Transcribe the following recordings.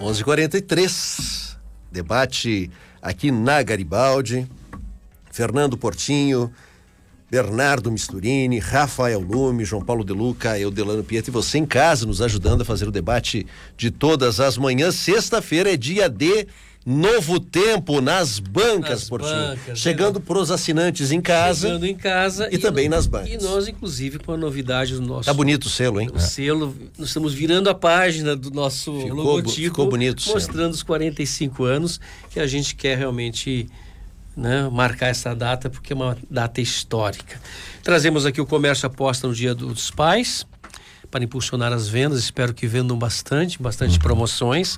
11h43, debate aqui na Garibaldi. Fernando Portinho, Bernardo Misturini, Rafael Lume, João Paulo De Luca, eu, Delano Pietro, e você em casa nos ajudando a fazer o debate de todas as manhãs. Sexta-feira é dia de Novo Tempo nas bancas, Portinho. Chegando pros assinantes em casa. Chegando em casa. E também nas bancas. E nós, inclusive, com a novidade do nosso... Tá bonito o selo, hein? O selo, nós estamos virando a página do nosso logotipo. Ficou bonito. Mostrando os 45 anos que a gente quer realmente... marcar essa data, porque é uma data histórica. Trazemos aqui o Comércio Aposta no Dia dos Pais, para impulsionar as vendas. Espero que vendam bastante promoções.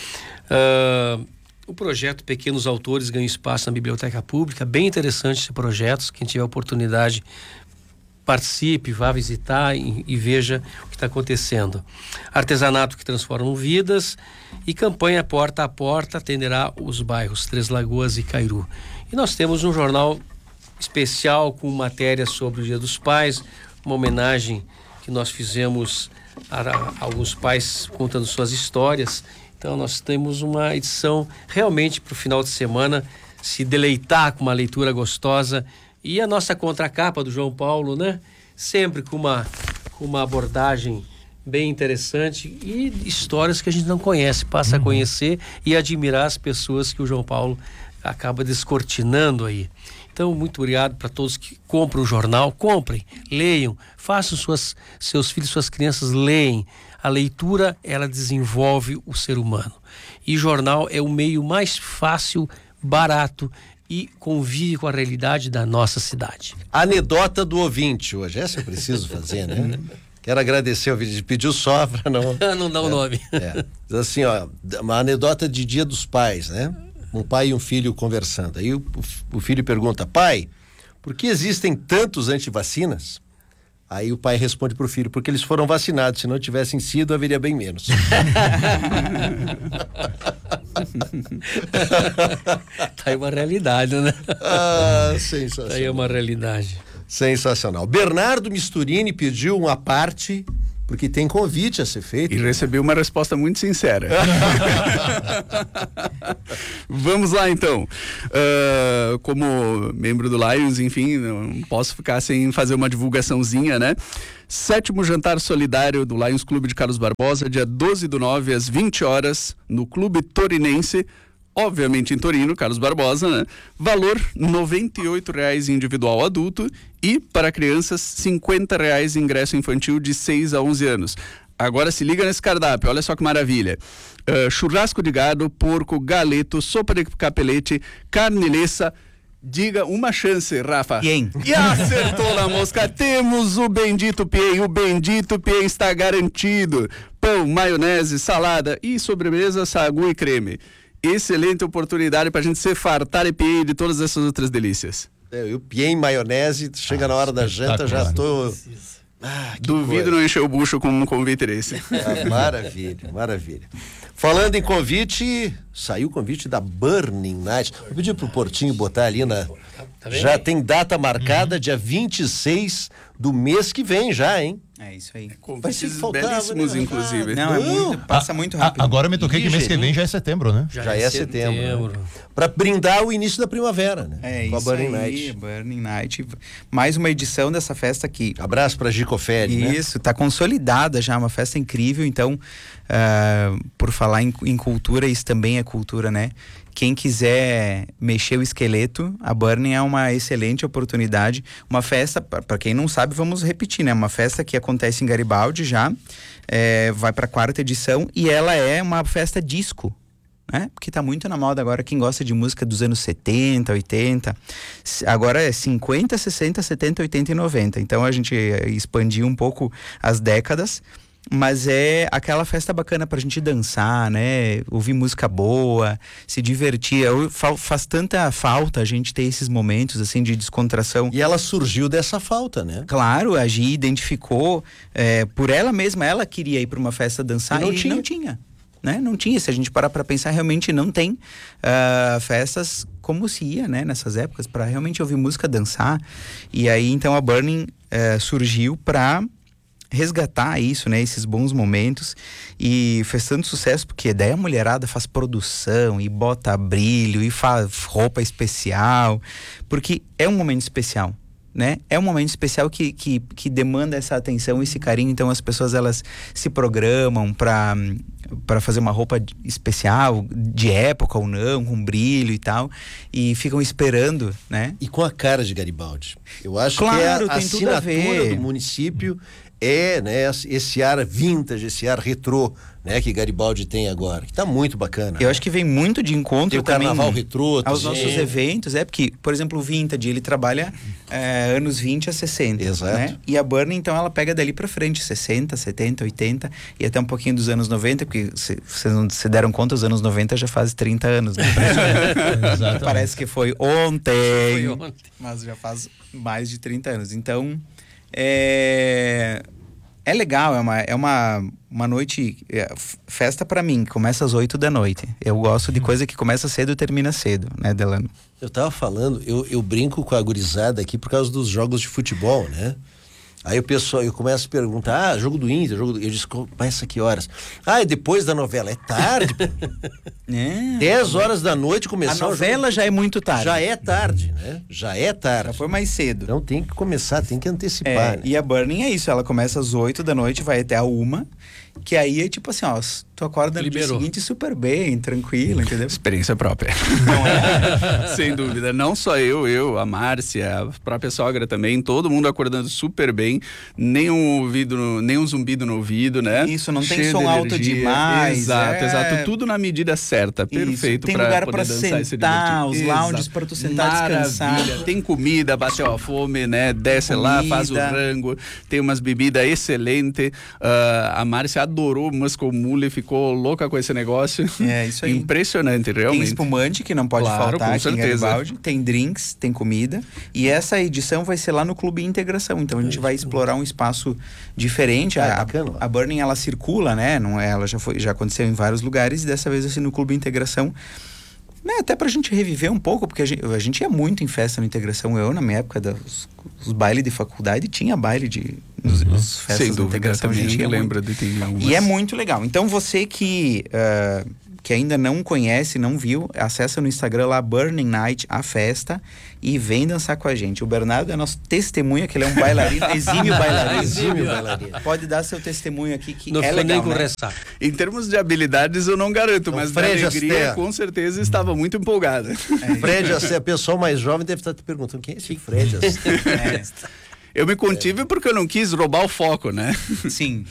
O projeto Pequenos Autores ganha espaço na Biblioteca Pública. Bem interessante esse projeto. Quem tiver oportunidade, participe, vá visitar e veja o que está acontecendo. Artesanato que transforma vidas. E campanha Porta a Porta atenderá os bairros Três Lagoas e Cairu. E nós temos um jornal especial com matéria sobre o Dia dos Pais, uma homenagem que nós fizemos a alguns pais contando suas histórias. Então nós temos uma edição realmente para o final de semana se deleitar com uma leitura gostosa. E a nossa contracapa do João Paulo, sempre com uma abordagem bem interessante e histórias que a gente não conhece, passa a conhecer e admirar as pessoas que o João Paulo acaba descortinando aí. Então, muito obrigado para todos que compram o jornal. Comprem, leiam, façam seus filhos, suas crianças leem. A leitura, ela desenvolve o ser humano. E jornal é o meio mais fácil, barato e convive com a realidade da nossa cidade. Anedota do ouvinte hoje. Essa eu preciso fazer, né? Quero agradecer o vídeo. Pediu só para não... não dá o nome. Diz assim, uma anedota de Dia dos Pais, né? Um pai e um filho conversando. Aí o filho pergunta: pai, por que existem tantos antivacinas? Aí o pai responde pro filho: porque eles foram vacinados. Se não tivessem sido, haveria bem menos. Tá aí uma realidade, né? Sensacional. Tá aí uma realidade. Sensacional. Bernardo Misturini pediu uma parte, porque tem convite a ser feito. E recebeu uma resposta muito sincera. Vamos lá, então. Como membro do Lions, enfim, não posso ficar sem fazer uma divulgaçãozinha, né? 7º jantar solidário do Lions Clube de Carlos Barbosa, dia 12/9, às 20 horas, no Clube Torinense, obviamente em Torino, Carlos Barbosa, né? Valor R$ 98,00 individual adulto e, para crianças, R$ 50,00 ingresso infantil de 6 a 11 anos. Agora se liga nesse cardápio, olha só que maravilha. Churrasco de gado, porco, galeto, sopa de capelete, carne lessa. Diga uma chance, Rafa. Piem. E acertou na mosca. Temos o bendito Piem. O bendito Piem está garantido. Pão, maionese, salada e sobremesa, sagu e creme. Excelente oportunidade para a gente se fartar e Piem de todas essas outras delícias. E o Piem maionese, chega na hora da janta, já estou... Duvido não encher o bucho com um convite desse. Maravilha. Falando em convite, saiu o convite da Burning Night. Eu pedi pro Portinho botar ali já tem data marcada, dia 26 do mês que vem já, hein? É isso aí. Vai ser que faltava, belíssimos, inclusive. Não, passa muito rápido. Agora eu me toquei que mês que vem já é setembro, né? Já é setembro. Né? Para brindar o início da primavera, né? É com isso a Burning aí, Night. Burning Night. Mais uma edição dessa festa aqui. Abraço para Gicoferi, né? Isso, tá consolidada já, uma festa incrível. Então, por falar em cultura, isso também é cultura, né? Quem quiser mexer o esqueleto, a Burning é uma excelente oportunidade. Uma festa, para quem não sabe, vamos repetir, né? Uma festa que acontece em Garibaldi já, vai para a 4ª edição e ela é uma festa disco, né? Porque tá muito na moda agora, quem gosta de música dos anos 70, 80, agora é 50, 60, 70, 80 e 90. Então a gente expandiu um pouco as décadas. Mas é aquela festa bacana pra gente dançar, né? Ouvir música boa, se divertir. Faz tanta falta a gente ter esses momentos, assim, de descontração. E ela surgiu dessa falta, né? Claro, a Gi identificou, por ela mesma, ela queria ir pra uma festa dançar e não tinha. Né? Não tinha, se a gente parar pra pensar, realmente não tem festas como se ia, né? Nessas épocas, pra realmente ouvir música, dançar. E aí, então, a Burning surgiu pra resgatar isso, né? Esses bons momentos, e fez tanto sucesso porque daí a mulherada faz produção e bota brilho e faz roupa especial, porque é um momento especial, né? É um momento especial que demanda essa atenção, esse carinho. Então as pessoas, elas se programam para fazer uma roupa especial, de época ou não, com brilho e tal, e ficam esperando, né? E com a cara de Garibaldi. Eu acho Claro, que a tem tudo a assinatura ver. do município é, né, esse ar vintage, esse ar retrô, né, que Garibaldi tem agora, que tá muito bacana. Eu acho que vem muito de encontro Tem o também carnaval retrô aos também. nossos eventos, porque, por exemplo, o Vintage, ele trabalha anos 20 a 60. Exato. Né? E a Burning, então, ela pega dali pra frente, 60, 70, 80 e até um pouquinho dos anos 90, porque vocês não se deram conta, os anos 90 já faz 30 anos, né? Exatamente. Parece que foi ontem, Foi ontem. mas já faz mais de 30 anos. Então, é legal, é uma noite, festa pra mim, que começa às 8 da noite. Eu gosto de coisa que começa cedo e termina cedo, né, Delano? Eu tava falando, eu brinco com a gurizada aqui por causa dos jogos de futebol, né? Aí o pessoal, eu começo a perguntar, jogo do Inter, eu disse, começa que horas? É depois da novela, é tarde, pô. 10 horas da noite começar A novela já é muito tarde. Já é tarde, né? Já é tarde. Já foi mais cedo. Então tem que começar, tem que antecipar, né? E a Burning é isso, ela começa às 8 da noite, vai até a 1, que aí é tipo assim, ó, tu acorda no dia Liberou. seguinte super bem, tranquilo, entendeu? Experiência própria. Não é? Sem dúvida. Não só eu, a Márcia, a própria sogra também, todo mundo acordando super bem, nem um zumbido no ouvido, né? Isso, não tem Cheio som de alto energia. Exato. Exato. Tudo na medida certa, perfeito Tem pra lugar poder pra dançar e se sentar, divertir. os lounges pra tu sentar, descansar. Maravilha. Tem comida, bateu a fome, né? Desce lá, faz o rango, tem umas bebidas excelentes. A Márcia adorou o Muscle Mule, ficou louca com esse negócio. É, isso aí. Impressionante, Tem realmente. espumante, que não pode Claro, faltar com aqui em certeza. Garibaldi. Tem drinks, tem comida. E essa edição vai ser lá no Clube Integração. Então a gente vai explorar um espaço diferente. Bacana. A Burning, ela circula, né? Não é, ela já aconteceu em vários lugares. E dessa vez assim no Clube Integração. Né, até pra gente reviver um pouco, porque a gente ia muito em festa no Integração. Eu, na minha época, os bailes de faculdade, tinha baile nos festas Sem da dúvida, Integração. A gente também ia lembra muito. de ter algumas. E é muito legal. Então você que ainda não conhece, não viu, acessa no Instagram lá, Burning Night, a festa, e vem dançar com a gente. O Bernardo é nosso testemunha, que ele é um bailarino, exímio bailarino. Exímio bailarino. Pode dar seu testemunho aqui, que Não é ficou nem legal, com né? ressaca. Em termos de habilidades, eu não garanto, mas da Fred alegria, Astaire. com certeza, estava muito empolgada. Fred, a pessoa mais jovem deve estar te perguntando quem é esse Fred Astaire? Eu me contive porque eu não quis roubar o foco, né? Sim.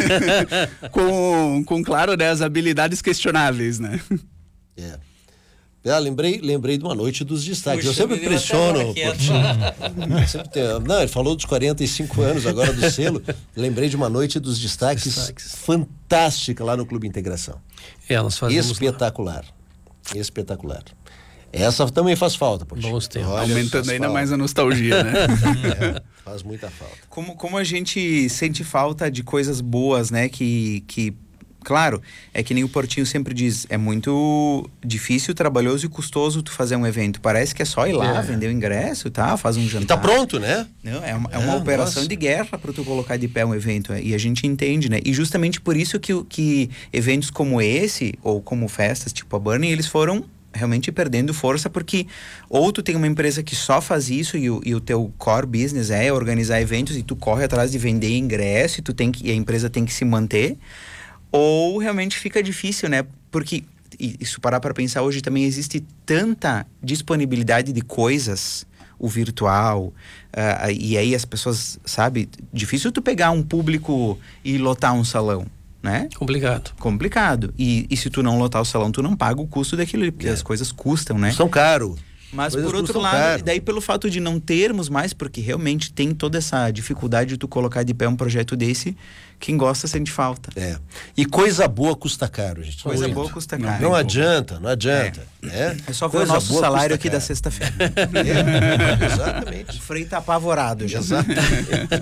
com claro, né, as habilidades questionáveis, né? Lembrei de uma noite dos destaques. Puxa, eu sempre me deu até pressiono agora o quieto. Portinho. Sempre não, ele falou dos 45 anos agora do selo. Lembrei de uma noite dos destaques. Fantástica lá no Clube Integração. Nós fazemos Espetacular. Espetacular. Essa também faz falta, Portinho. Bons tempos. Olha, Aumentando faz ainda falta. mais a nostalgia, né? Faz muita falta. Como a gente sente falta de coisas boas, né? Que claro, é que nem o Portinho sempre diz, é muito difícil, trabalhoso e custoso tu fazer um evento. Parece que é só ir lá, vender o ingresso, tá? Faz um jantar. E tá pronto, né? Não, é uma operação de guerra para tu colocar de pé um evento, e a gente entende, né? E justamente por isso que eventos como esse, ou como festas tipo a Burning, eles foram realmente perdendo força, porque ou tu tem uma empresa que só faz isso e o teu core business é organizar eventos e tu corre atrás de vender ingresso e a empresa tem que se manter, ou realmente fica difícil, né? Porque, e se parar para pensar, hoje também existe tanta disponibilidade de coisas, o virtual, e aí as pessoas, sabe, difícil tu pegar um público e lotar um salão, né? Complicado. E se tu não lotar o salão, tu não paga o custo daquilo ali, porque as coisas custam, né? São caro. Mas Coisas por outro custam lado, caro. daí pelo fato de não termos mais, porque realmente tem toda essa dificuldade de tu colocar de pé um projeto desse, quem gosta sente falta. E coisa boa custa caro, gente. Coisa Muito. boa custa caro. Não adianta. Né? É só ver o Coisa nosso boa salário custa aqui da caro. sexta-feira. Exatamente. O Frei tá apavorado já. Exatamente.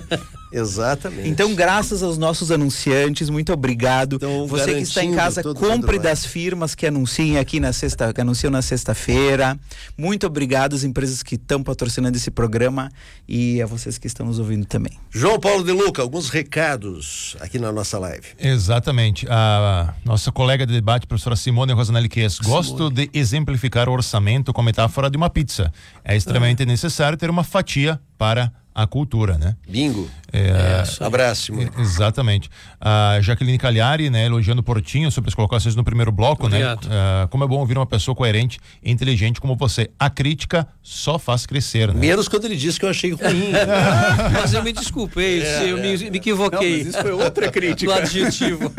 Exatamente. Então, graças aos nossos anunciantes, muito obrigado. Então, você que está em casa, compre das firmas que anunciam aqui que anunciam na sexta-feira. Muito obrigado às empresas que estão patrocinando esse programa e a vocês que estão nos ouvindo também. João Paulo de Luca, alguns recados aqui na nossa live. Exatamente. A nossa colega de debate, professora Simone Rosanelli Quies, gosto de exemplificar o orçamento com a metáfora de uma pizza. É extremamente necessário ter uma fatia para a cultura, né? Bingo. Abraço. Exatamente. A Jaqueline Cagliari, né, elogiando o Portinho sobre as colocações no primeiro bloco, obrigado, né? Como é bom ouvir uma pessoa coerente e inteligente como você. A crítica só faz crescer, né? Menos quando ele disse que eu achei ruim. Mas eu me desculpei, eu me equivoquei. Não, mas isso foi outra crítica. Do adjetivo.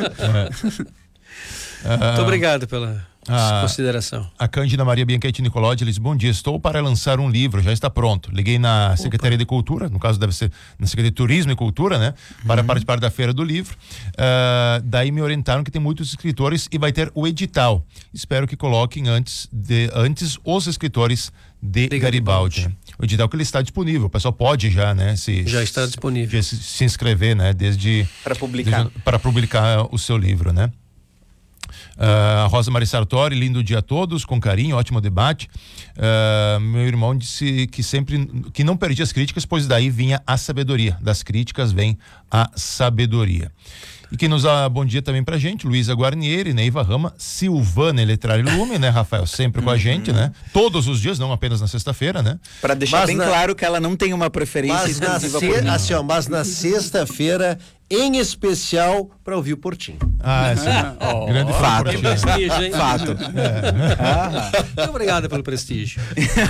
Muito obrigado pela consideração. A Cândida Maria Bianchetti Nicolodi diz: bom dia, estou para lançar um livro, já está pronto. Liguei na Secretaria de Cultura, no caso deve ser na Secretaria de Turismo e Cultura, né? Para participar da Feira do Livro. Daí me orientaram que tem muitos escritores e vai ter o edital. Espero que coloquem antes os escritores de Garibaldi. Né? O edital que ele está disponível, o pessoal pode já, né? Já está disponível. Se inscrever, né? Para publicar o seu livro, né? A Rosa Mari Sartori, lindo dia a todos, com carinho, ótimo debate. Meu irmão disse que não perdia as críticas, pois daí vinha a sabedoria. Das críticas vem a sabedoria. E quem nos dá bom dia também pra gente, Luísa Guarnieri, Neiva Rama, Silvana Eletrari Lume, né, Rafael? Sempre com a gente, né? Todos os dias, não apenas na sexta-feira, né? Pra deixar bem claro que ela não tem uma preferência exclusiva por mim. Mas na sexta-feira, em especial, para ouvir o Portinho. Grande fato. Prestígio, hein? Fato. Muito obrigado pelo prestígio.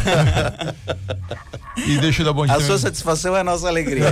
E deixa eu dar bom dia A também. sua satisfação é a nossa alegria.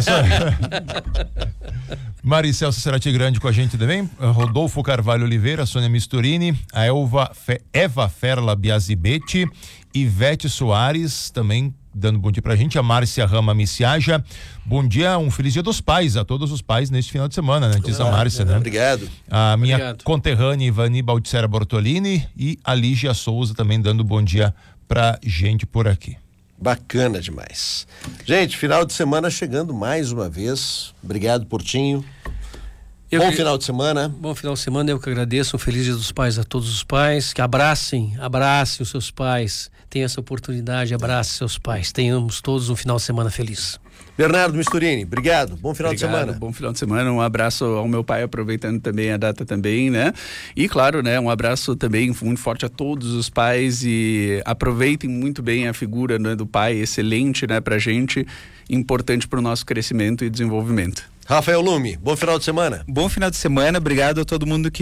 Maricel Sacerati Grande com a gente também, Rodolfo Carvalho Oliveira, Sônia Misturini, a Eva Ferla Biasibetti, Ivete Soares também dando bom dia pra gente, a Márcia Rama Missiaja. Bom dia, um feliz dia dos pais a todos os pais neste final de semana, né? Diz a Márcia, né? Obrigado. A minha conterrânea Ivani Baldissera Bortolini e a Lígia Souza também dando bom dia pra gente por aqui. Bacana demais. Gente, final de semana chegando mais uma vez. Obrigado, Portinho. Bom final de semana. Bom final de semana, eu que agradeço. Um feliz dia dos pais a todos os pais. Que abracem os seus pais. Tenham essa oportunidade, abracem seus pais. Tenhamos todos um final de semana feliz. Bernardo Misturini, obrigado. Bom final de semana. Bom final de semana. Um abraço ao meu pai, aproveitando também a data também, né? E claro, né? Um abraço também muito forte a todos os pais e aproveitem muito bem a figura, né, do pai, excelente, né, pra gente, importante pro nosso crescimento e desenvolvimento. Rafael Lume, bom final de semana. Bom final de semana, obrigado a todo mundo que